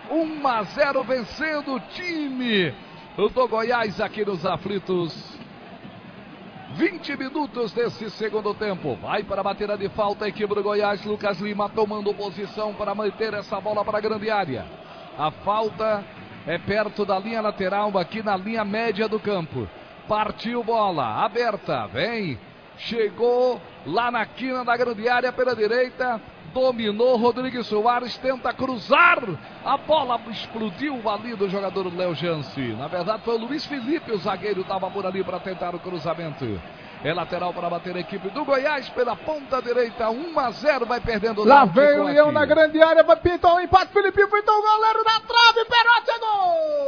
1-0 vencendo o time do Goiás aqui nos aflitos. 20 minutos desse segundo tempo. Vai para a batida de falta a equipe do Goiás. Lucas Lima tomando posição para manter essa bola para a grande área. A falta é perto da linha lateral, aqui na linha média do campo. Partiu bola, aberta, vem. Chegou lá na quina da grande área pela direita. Dominou Rodrigues Soares, tenta cruzar. A bola explodiu ali do jogador Léo Jansi. Na verdade foi o Luiz Felipe, o zagueiro, estava por ali para tentar o cruzamento. É lateral para bater a equipe do Goiás pela ponta direita. 1-0, vai perdendo. Lá vem o Leão na grande área, vai pintar o empate. Felipe pintou o goleiro na trave. Perotti é gol!